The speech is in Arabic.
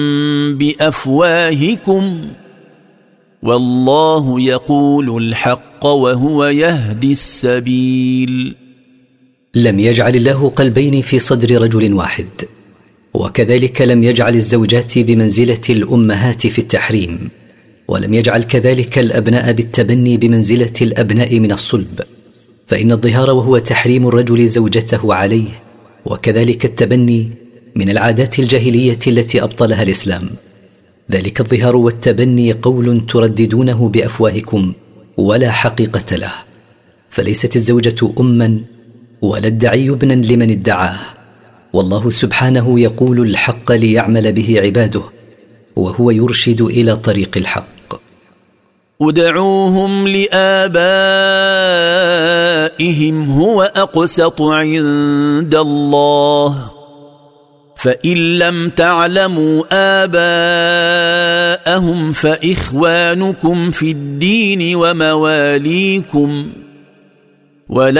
بأفواهكم والله يقول الحق وهو يهدي السبيل. لم يجعل الله قلبين في صدر رجل واحد، وكذلك لم يجعل الزوجات بمنزلة الأمهات في التحريم، ولم يجعل كذلك الأبناء بالتبني بمنزلة الأبناء من الصلب، فإن الظهار وهو تحريم الرجل زوجته عليه، وكذلك التبني من العادات الجاهلية التي أبطلها الإسلام. ذلك الظهار والتبني قول ترددونه بأفواهكم ولا حقيقة له، فليست الزوجة أما ولا الدعي ابنا لمن ادعاه، والله سبحانه يقول الحق ليعمل به عباده، وهو يرشد إلى طريق الحق. ادعوهم لآبائهم هو أقسط عند الله فإن لم تعلموا آباءهم فإخوانكم في الدين ومواليكم ولا